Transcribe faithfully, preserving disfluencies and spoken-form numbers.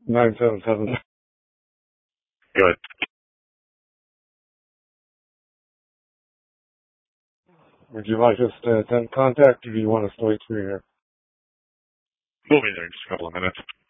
nine seven seven. Good. Would you like us to attempt contact, or do you want us to wait for you here? We'll be there in just a couple of minutes.